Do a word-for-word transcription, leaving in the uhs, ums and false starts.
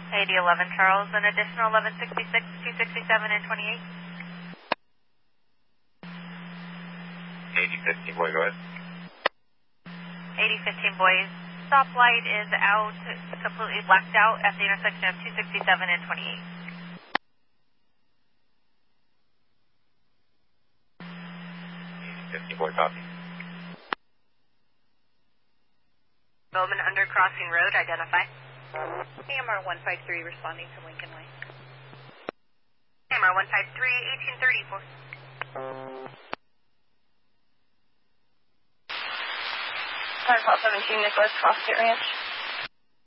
eighty eleven Charles, an additional eleven sixty-six, two sixty-seven, and twenty-eight. eighty fifteen, boy, go ahead. eighty fifteen boys, stoplight is out, completely blacked out at the intersection of two sixty-seven and twenty-eight. eighty fifteen, boy, copy. Bowman under crossing road, identify. A M R one five three responding to Lincoln Way. A M R one five three, eighteen thirty-four. Five seventeen Nicholas, Crossgate Ranch.